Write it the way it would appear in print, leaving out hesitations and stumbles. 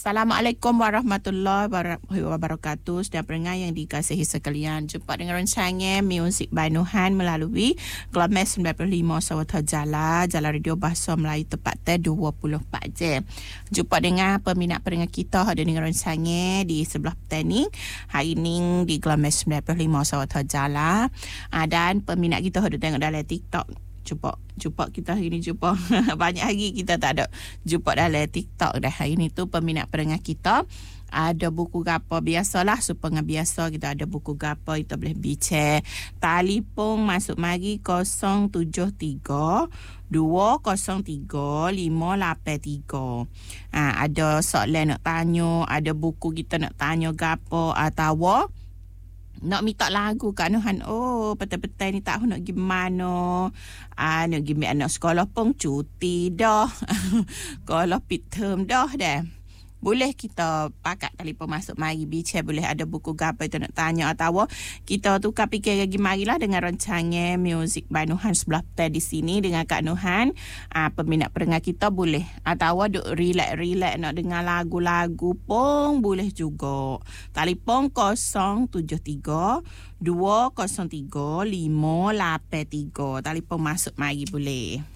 Assalamualaikum warahmatullahi wabarakatuh. Setiap pendengar yang dikasihi sekalian, jumpa dengan rancangan Muzik by Nuhan melalui Glamis 95 Sawata Jala Radio Bahasa Melayu tepatnya 24 jam. Jumpa dengan peminat pendengar kita ada dengan rancangan di sebelah petani hari ini di Glamis 95 Sawata Jala. Dan peminat kita ada tengok dalam TikTok. Jumpa kita hari ni jumpa. Banyak hari kita tak ada jumpa dalam TikTok dah. Hari ni tu peminat pendengar kita ada buku gapo biasalah supaya biasa kita ada buku gapo kita boleh bincang. Telefon masuk mari 073 203 583. Ada soalan nak tanya, ada buku kita nak tanya gapo atau nak minta lagu kat Nuhan. Petang-petang ni tak tahu nak pergi mana. Nak pergi anak sekolah pun cuti dah. Kalau pit term dah. Boleh kita pakat telefon masuk mari bincang, boleh ada buku gapo itu nak tanya atau kita tukar fikir lagi marilah dengan rancangan Muzik by Nuhan sebelah petang di sini dengan Kak Nuhan. Peminat pendengar kita boleh atau duk relax nak dengar lagu-lagu pun boleh juga. Telefon 073 203 583. Telefon masuk mari boleh.